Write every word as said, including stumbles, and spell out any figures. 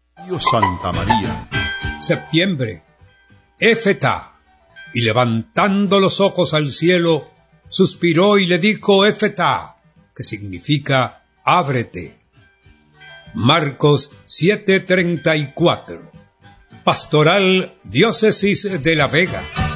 Dios Santa María. Septiembre. Éfeta. Y levantando los ojos al cielo, suspiró y le dijo Éfeta, que significa ábrete. Marcos siete treinta y cuatro. Pastoral Diócesis de La Vega.